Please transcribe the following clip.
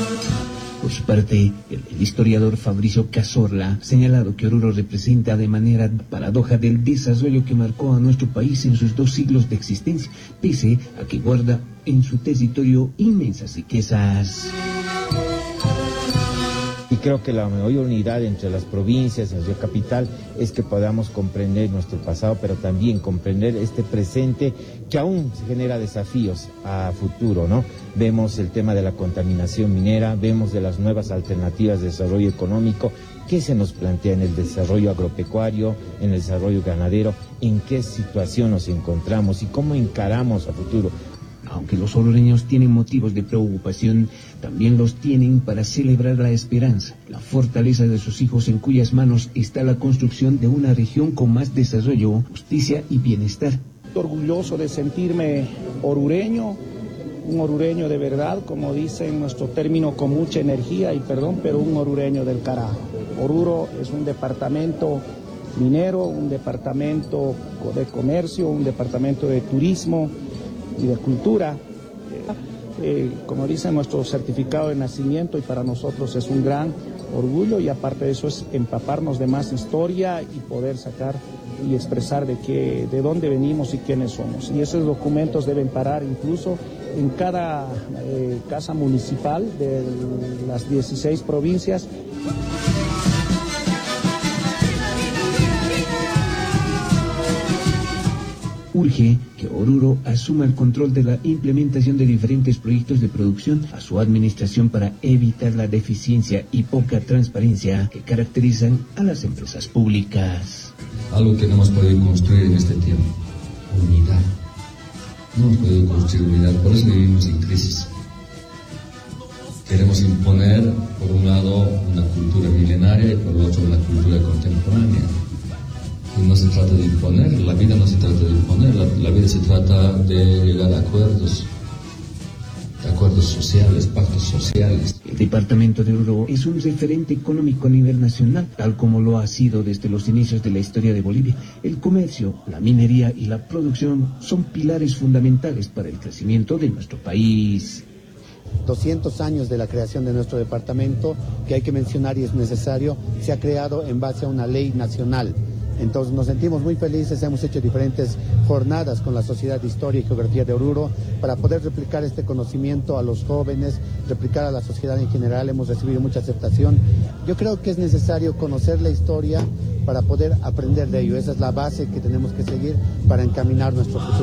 Por su parte, el historiador Fabricio Cazorla ha señalado que Oruro representa de manera paradoja del desarrollo que marcó a nuestro país en sus 2 siglos de existencia, pese a que guarda en su territorio inmensas riquezas. Y creo que la mayor unidad entre las provincias y la capital es que podamos comprender nuestro pasado, pero también comprender este presente que aún genera desafíos a futuro, ¿no? Vemos el tema de la contaminación minera, vemos de las nuevas alternativas de desarrollo económico, qué se nos plantea en el desarrollo agropecuario, en el desarrollo ganadero, en qué situación nos encontramos y cómo encaramos a futuro. Aunque los orureños tienen motivos de preocupación, también los tienen para celebrar la esperanza, la fortaleza de sus hijos en cuyas manos está la construcción de una región con más desarrollo, justicia y bienestar. Orgulloso de sentirme orureño, un orureño de verdad, como dicen nuestro término con mucha energía y perdón, pero un orureño del carajo. Oruro es un departamento minero, un departamento de comercio, un departamento de turismo y de cultura, como dice nuestro certificado de nacimiento, y para nosotros es un gran orgullo, y aparte de eso es empaparnos de más historia y poder sacar y expresar de dónde venimos y quiénes somos. Y esos documentos deben parar incluso en cada casa municipal de las 16 provincias. Urge que Oruro asuma el control de la implementación de diferentes proyectos de producción a su administración para evitar la deficiencia y poca transparencia que caracterizan a las empresas públicas. Algo que no hemos podido construir en este tiempo, unidad. No hemos podido construir unidad, por eso vivimos en crisis. Queremos imponer, por un lado, una cultura milenaria y por el otro, una cultura contemporánea. Y no se trata de imponer, la vida no se trata de imponer, la vida se trata de llegar a acuerdos sociales, pactos sociales. El departamento de Oruro es un referente económico a nivel nacional, tal como lo ha sido desde los inicios de la historia de Bolivia. El comercio, la minería y la producción son pilares fundamentales para el crecimiento de nuestro país. 200 años de la creación de nuestro departamento, que hay que mencionar y es necesario, se ha creado en base a una ley nacional. Entonces nos sentimos muy felices, hemos hecho diferentes jornadas con la Sociedad de Historia y Geografía de Oruro para poder replicar este conocimiento a los jóvenes, replicar a la sociedad en general. Hemos recibido mucha aceptación. Yo creo que es necesario conocer la historia para poder aprender de ello. Esa es la base que tenemos que seguir para encaminar nuestro futuro.